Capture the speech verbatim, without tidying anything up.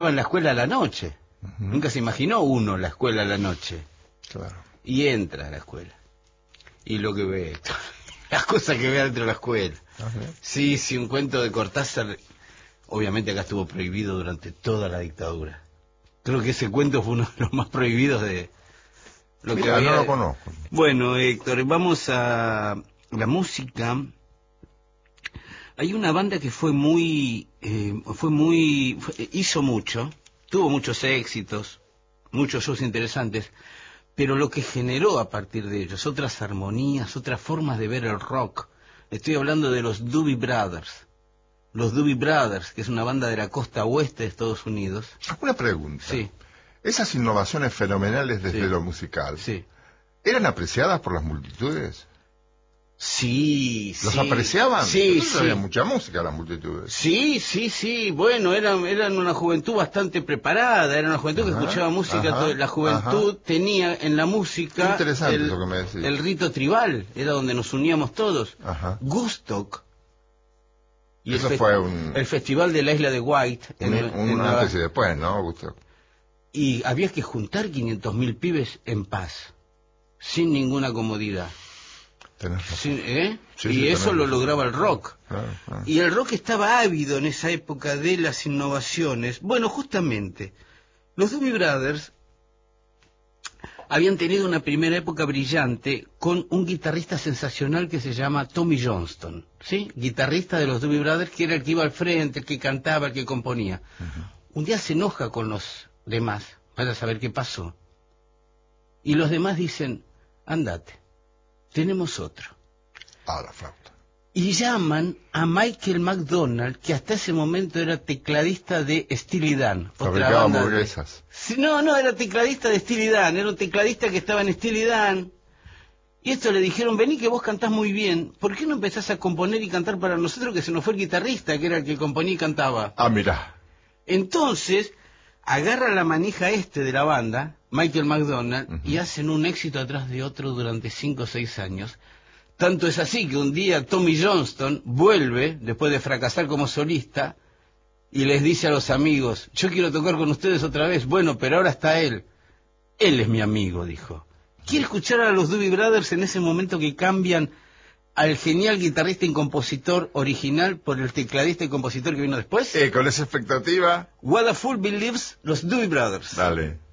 en la escuela a la noche. Uh-huh. Nunca se imaginó uno la escuela a la noche. Claro. Y entra a la escuela. Y lo que ve, las cosas que ve dentro de la escuela. Uh-huh. Sí, sí, un cuento de Cortázar. Obviamente acá estuvo prohibido durante toda la dictadura. Creo que ese cuento fue uno de los más prohibidos de lo Mira, que había. No lo conozco. Bueno, Héctor, vamos a la música. Hay una banda que fue muy, eh, fue muy, fue, hizo mucho, tuvo muchos éxitos, muchos shows interesantes, pero lo que generó a partir de ellos, otras armonías, otras formas de ver el rock. Estoy hablando de los Doobie Brothers. Los Doobie Brothers, que es una banda de la costa oeste de Estados Unidos. Una pregunta. Sí. Esas innovaciones fenomenales desde sí. lo musical, sí. ¿eran apreciadas por las multitudes? Sí, ¿Los sí. apreciaban? Sí, sí. Había mucha música las multitudes. Sí, sí, sí. Bueno, eran, eran una juventud bastante preparada, era una juventud ajá, que escuchaba música. Ajá, la juventud ajá. tenía en la música interesante el, eso que me decís. el rito tribal, era donde nos uníamos todos. Ajá. Woodstock. Y eso el fue un... El festival de la isla de White. Un, en, un en antes y después, ¿no, Woodstock? Y había que juntar quinientos mil pibes en paz, sin ninguna comodidad. Sí, ¿eh? sí, y sí, eso lo razón. lograba el rock. Claro, claro. Y el rock estaba ávido en esa época de las innovaciones. Bueno, justamente, los Doobie Brothers habían tenido una primera época brillante con un guitarrista sensacional que se llama Tommy Johnston, ¿sí? Guitarrista de los Doobie Brothers, que era el que iba al frente, el que cantaba, el que componía. Uh-huh. Un día se enoja con los demás, para saber qué pasó. Y los demás dicen, andate. Tenemos otro. Ah, la flauta. Y llaman a Michael McDonald, que hasta ese momento era tecladista de Steely Dan. Fabricaba hamburguesas. De... Sí, no, no, era tecladista de Steely Dan, era un tecladista que estaba en Steely Dan. Y esto le dijeron, vení que vos cantás muy bien, ¿por qué no empezás a componer y cantar para nosotros, que se nos fue el guitarrista, que era el que componía y cantaba? Ah, mirá. Entonces, agarra la manija este de la banda, Michael McDonald, uh-huh. y hacen un éxito atrás de otro durante cinco o seis años. Tanto es así que un día Tommy Johnston vuelve, después de fracasar como solista, y les dice a los amigos, yo quiero tocar con ustedes otra vez. Bueno, pero ahora está él. Él es mi amigo, dijo. ¿Quiere escuchar a los Doobie Brothers en ese momento que cambian al genial guitarrista y compositor original por el tecladista y compositor que vino después? Eh, con esa expectativa. What a Fool Believes, los Doobie Brothers. Dale.